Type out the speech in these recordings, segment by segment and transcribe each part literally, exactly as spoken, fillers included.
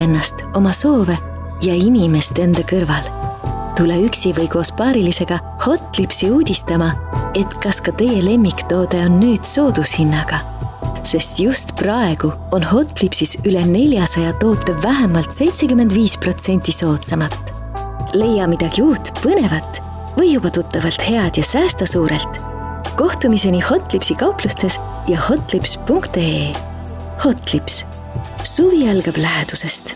ennast, oma soove ja inimest enda kõrval. Tule üksi või koos paarilisega Hotlipsi uudistama, et kas ka teie lemmiktoode on nüüd soodushinnaga. Sest just praegu on Hotlipsis üle neljasaja toote vähemalt seitsekümmend viis protsenti soodsamat. Leia midagi uut, põnevat või juba tuttavalt head ja säästa suurelt. Kohtumiseni Hotlipsi kauplustes ja hotlips punkt ee. Hotlips. Suvi algab lähedusest.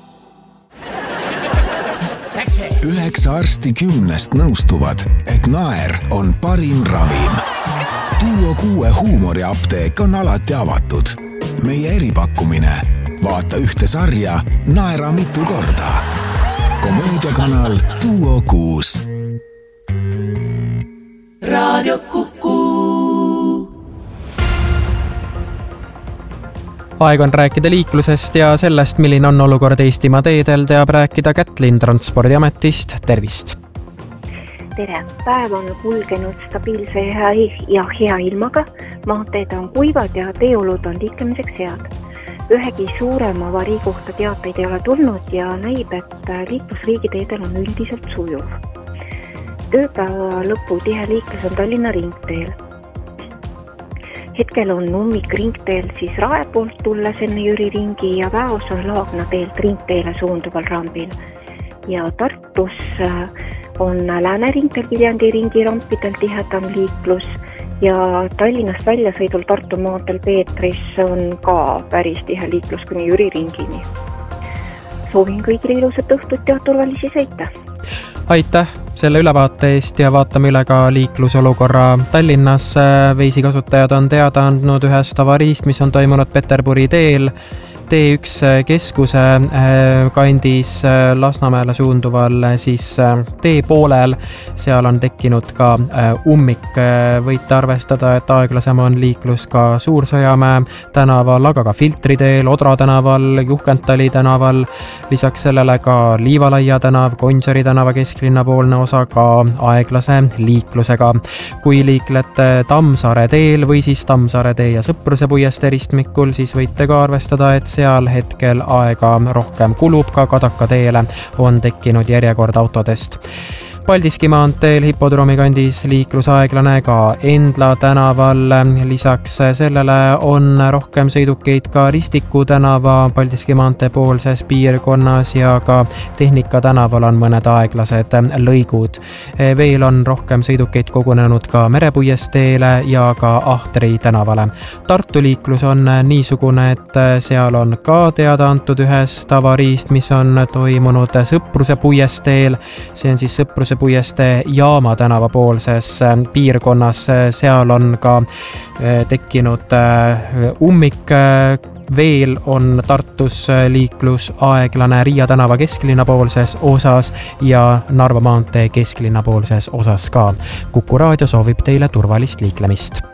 Üheksa arsti kümnest nõustuvad, et naer on parim ravim. Duo kuue huumoriapteek on alati avatud. Meie eripakkumine. Vaata ühte sarja, naera mitu korda. Komöödiakanal Duo kuus. Raadio Kuku. Aeg on rääkida liiklusest ja sellest, milline on olukord Eestimaa teedel, teab rääkida Kätlin Transpordiametist. Tervist! Tere! Päev on kulgenud stabiilse ja hea ilmaga. Maanteed on kuivad ja teeolud on liiklemiseks head. Ühegi suurema avarii kohta teateid ei ole tulnud ja näib, et liiklusriigi teedel on üldiselt sujuv. Tööpäeva lõpu tihe liiklus on Tallinna ringteel. Hetkel on ummik ringteel siis Rae poolt tulles enne Jüri ringi ja Väos on Laagna teelt ringteele suunduval rambil. Ja Tartus on Lääne ringteel Viljandi ringi rampidel tihedam liiklus ja Tallinnast väljasõidul Tartu maanteel Peetris on ka päris tihe liiklus kuni Jüri ringini. Soovin kõigile ilusat õhtut ja turvalisi sõite. Aitäh selle ülevaate eest ja vaatame üle ka liiklusolukorra Tallinnas. Veisikasutajad on teada andnud ühest avariist, mis on toimunud Peterburi teel. T üks keskuse kandis Lasnamäele suunduval siis tee poolel. Seal on tekkinud ka ummik. Võite arvestada, et aeglasem on liiklus ka Suur-Sõjamäe tänaval, aga ka Filtri teel, Odra tänaval, Juhkentali tänaval. Lisaks sellele ka Liivalaia tänav, Gonsiori tänava kesklinna poolne osa ka aeglase liiklusega. Kui liiklete Tammsaare teel või siis Tammsaare tee ja Sõpruse puiestee ristmikul, siis võite ka arvestada, et seal hetkel aega rohkem kulub, ka Kadaka teele on tekkinud järjekord autodest. Paldiski maanteel Hipodroomi kandis liiklusaeglane ka Endla tänaval. Lisaks sellele on rohkem sõidukeid ka Ristiku tänava Paldiski maantee poolses piirkonnas ja ka Tehnika tänaval on mõned aeglased lõigud. Veel on rohkem sõidukeid kogunenud ka Merepuiesteele ja ka Ahtri tänavale. Tartu liiklus on niisugune, et seal on ka teada antud ühest avariist, mis on toimunud Sõpruse puiesteel. See on siis Sõpruse puiestee Jaama tänava poolses piirkonnas. Seal on ka tekkinud ummik. Veel on Tartus liiklus aeglane Riia tänava kesklinna poolses osas ja Narva maantee kesklinna poolses osas ka. Kuku raadio soovib teile turvalist liiklemist.